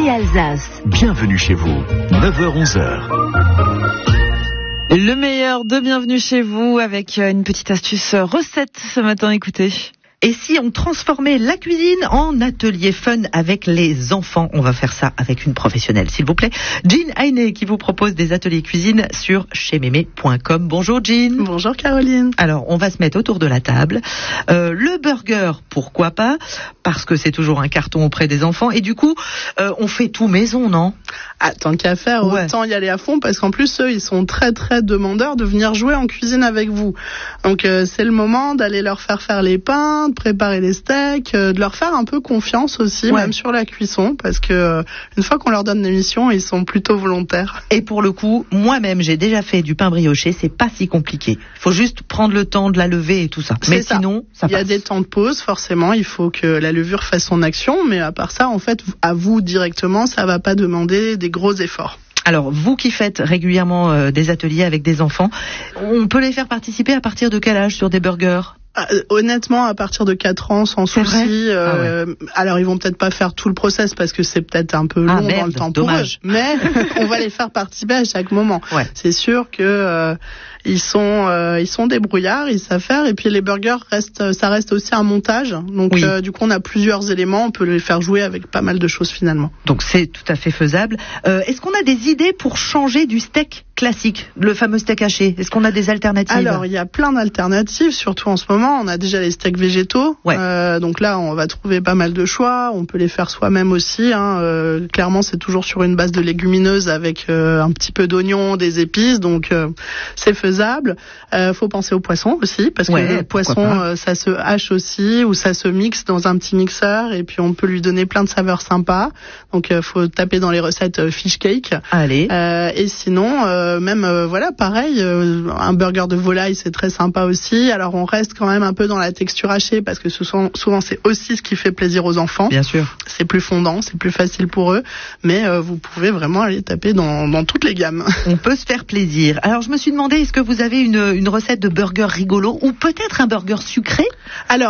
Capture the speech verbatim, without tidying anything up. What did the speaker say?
et Alsace. Bienvenue chez vous, neuf heures onze heures. Le meilleur de Bienvenue chez vous avec une petite astuce recette ce matin, écoutez. Et si on transformait la cuisine en atelier fun avec les enfants? On va faire ça avec une professionnelle, s'il vous plaît. Jean Heiné qui vous propose des ateliers cuisine sur chez mémé point com. Bonjour Jean. Bonjour Caroline. Alors, on va se mettre autour de la table. Euh, le burger, pourquoi pas? Parce que c'est toujours un carton auprès des enfants. Et du coup, euh, on fait tout maison, non? Ah, tant qu'à faire, Ouais. autant y aller à fond, parce qu'en plus, eux, ils sont très très demandeurs de venir jouer en cuisine avec vous. Donc, euh, c'est le moment d'aller leur faire faire les pains, de préparer les steaks, euh, de leur faire un peu confiance aussi, Ouais. même sur la cuisson, parce que euh, une fois qu'on leur donne des missions, ils sont plutôt volontaires. Et pour le coup, moi-même, j'ai déjà fait du pain brioché. C'est pas si compliqué. Il faut juste prendre le temps de la lever et tout ça. C'est Mais ça. sinon, ça Il y a passe. des temps de pause, forcément, il faut que la levure fasse son action, mais à part ça, en fait, à vous directement, ça va pas demander des gros efforts. Alors, vous qui faites régulièrement euh, des ateliers avec des enfants, on peut les faire participer à partir de quel âge sur des burgers? Ah, euh, honnêtement, à partir de quatre ans, sans C'est vrai souci. Euh, alors, ils vont peut-être pas faire tout le process parce que c'est peut-être un peu long Ah, dans merde, le temps dommage. pour eux. Mais on va les faire participer à chaque moment. Ouais. C'est sûr que euh, ils sont euh, ils sont débrouillards, ils savent faire. Et puis les burgers restent, ça reste aussi un montage. Donc Oui. euh, du coup, on a plusieurs éléments. On peut les faire jouer avec pas mal de choses finalement. Donc, c'est tout à fait faisable. Euh, est-ce qu'on a des idées pour changer du steak classique, le fameux steak haché? Est-ce qu'on a des alternatives? Alors, il y a plein d'alternatives, surtout en ce moment. On a déjà les steaks végétaux. Ouais. Euh, donc là, on va trouver pas mal de choix. On peut les faire soi-même aussi. Hein. Euh, clairement, c'est toujours sur une base de légumineuses avec euh, un petit peu d'oignon, des épices. Donc, euh, c'est faisable. Euh, faut penser au poisson aussi, parce Ouais, que le pourquoi poisson, pas. euh, ça se hache aussi ou ça se mixe dans un petit mixeur. Et puis, on peut lui donner plein de saveurs sympas. Donc, euh, faut taper dans les recettes euh, fish cake. Allez. Euh, et sinon, euh, même euh, voilà, pareil, euh, un burger de volaille, c'est très sympa aussi. Alors on reste quand même un peu dans la texture hachée parce que ce sont, souvent c'est aussi ce qui fait plaisir aux enfants. Bien sûr. C'est plus fondant, c'est plus facile pour eux, mais euh, vous pouvez vraiment aller taper dans, dans toutes les gammes. On peut se faire plaisir. Alors, je me suis demandé, est-ce que vous avez une, une recette de burger rigolo ou peut-être un burger sucré? Alors